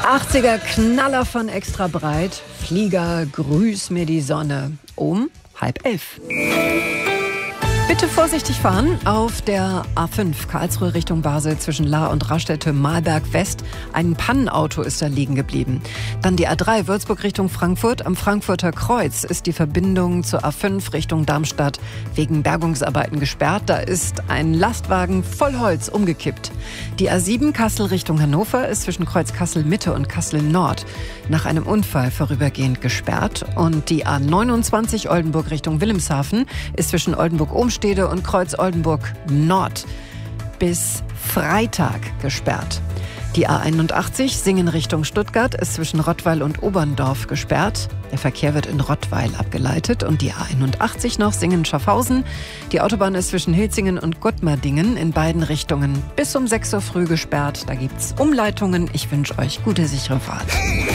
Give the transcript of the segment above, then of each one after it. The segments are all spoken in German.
80er Knaller von Extra breit. Flieger, grüß mir die Sonne. Um 10:30. Bitte vorsichtig fahren auf der A5 Karlsruhe Richtung Basel zwischen Lahr und Raststätte-Mahlberg West. Ein Pannenauto ist da liegen geblieben. Dann die A3 Würzburg Richtung Frankfurt. Am Frankfurter Kreuz ist die Verbindung zur A5 Richtung Darmstadt wegen Bergungsarbeiten gesperrt. Da ist ein Lastwagen voll Holz umgekippt. Die A7 Kassel Richtung Hannover ist zwischen Kreuz Kassel Mitte und Kassel Nord nach einem Unfall vorübergehend gesperrt. Und die A29 Oldenburg Richtung Wilhelmshaven ist zwischen Oldenburg-Ohmstede und Kreuz Oldenburg Nord bis Freitag gesperrt. Die A81 Singen Richtung Stuttgart ist zwischen Rottweil und Oberndorf gesperrt. Der Verkehr wird in Rottweil abgeleitet. Und die A81 noch Singen-Schaffhausen. Die Autobahn ist zwischen Hilzingen und Gudmerdingen in beiden Richtungen bis um 6 Uhr früh gesperrt. Da gibt's Umleitungen. Ich wünsche euch gute, sichere Fahrt.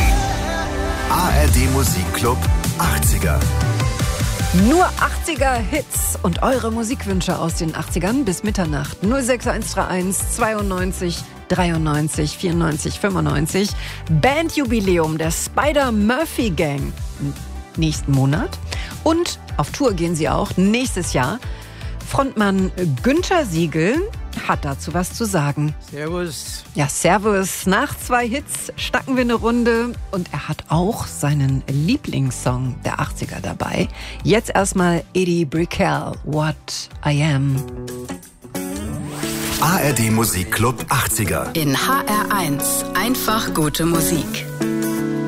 ARD Musikclub 80er. Nur 80er-Hits und eure Musikwünsche aus den 80ern bis Mitternacht. 06131 92 93 94 95. Bandjubiläum der Spider-Murphy-Gang nächsten Monat. Und auf Tour gehen sie auch nächstes Jahr. Frontmann Günther Siegel hat dazu was zu sagen. Servus. Ja, servus. Nach 2 Hits stacken wir eine Runde und er hat auch seinen Lieblingssong der 80er dabei. Jetzt erstmal Eddie Brickell, What I Am. ARD Musikclub 80er. In HR1 einfach gute Musik.